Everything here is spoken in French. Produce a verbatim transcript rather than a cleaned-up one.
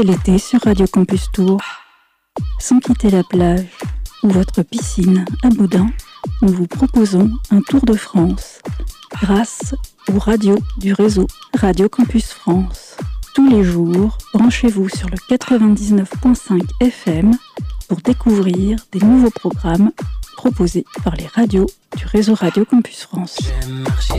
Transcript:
C'est l'été sur Radio Campus Tours. Sans quitter la plage ou votre piscine à Boudin, nous vous proposons un tour de France grâce aux radios du réseau Radio Campus France. Tous les jours, branchez-vous sur le quatre-vingt-dix-neuf virgule cinq F M pour découvrir des nouveaux programmes proposés par les radios du réseau Radio Campus France. J'aime marcher